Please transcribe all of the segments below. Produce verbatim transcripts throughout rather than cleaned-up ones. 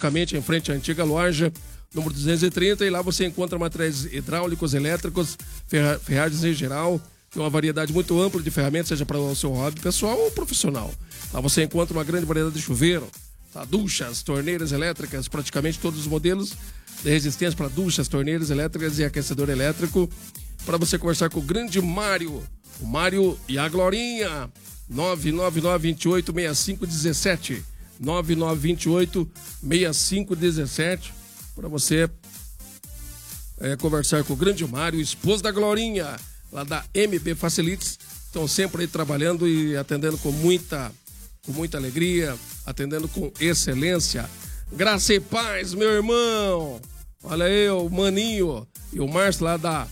praticamente em frente à antiga loja, número duzentos e trinta, e lá você encontra materiais hidráulicos, elétricos, ferra, ferragens em geral. Tem uma variedade muito ampla de ferramentas, seja para o seu hobby pessoal ou profissional. Lá você encontra uma grande variedade de chuveiro, tá? Duchas, torneiras elétricas, praticamente todos os modelos de resistência para duchas, torneiras elétricas e aquecedor elétrico. Para você conversar com o grande Mário, o Mário e a Glorinha, nove nove nove, dois oito, seis cinco um sete, nove nove dois oito, seis cinco um sete, para você é, conversar com o grande Mário, esposo da Glorinha, lá da M B Facilities. Estão sempre aí trabalhando e atendendo com muita, com muita alegria, atendendo com excelência. Graça e paz, meu irmão. Olha aí, o Maninho e o Márcio lá da...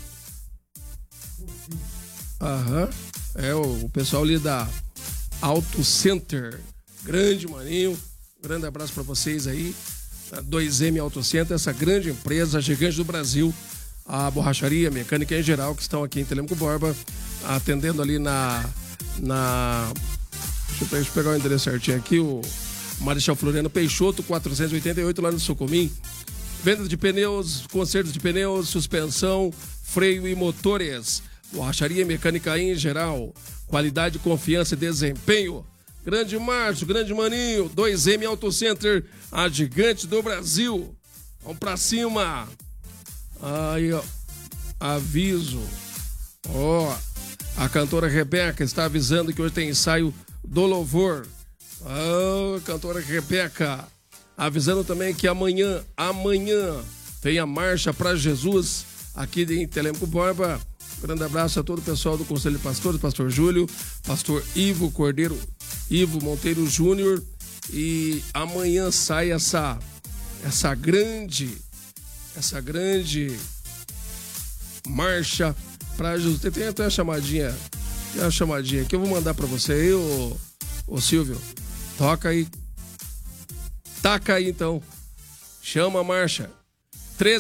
Aham, é o, o pessoal ali da Auto Center. Grande Maninho, grande abraço para vocês aí. dois M Auto Center, essa grande empresa, gigante do Brasil, a borracharia, mecânica em geral, que estão aqui em Telêmaco Borba, atendendo ali na... na deixa, eu, deixa eu pegar o endereço certinho aqui, o Marechal Floriano Peixoto, quatrocentos e oitenta e oito, lá no Sucumim. Venda de pneus, consertos de pneus, suspensão, freio e motores. Borracharia mecânica em geral. Qualidade, confiança e desempenho. Grande Márcio, grande Maninho, dois M Auto Center, a gigante do Brasil. Vamos pra cima. Aí, ó. Aviso. Ó, a cantora Rebeca está avisando que hoje tem ensaio do louvor. Ó, cantora Rebeca. Avisando também que amanhã, amanhã, tem a Marcha para Jesus aqui em Telêmaco Borba. Grande abraço a todo o pessoal do Conselho de Pastores, pastor Júlio, pastor Ivo Cordeiro, Ivo Monteiro Júnior. E amanhã sai essa, essa grande, essa grande marcha para Jesus. Tem até uma chamadinha, tem uma chamadinha que eu vou mandar para você aí, ô, ô Silvio. Toca aí. Taca aí então. Chama a marcha.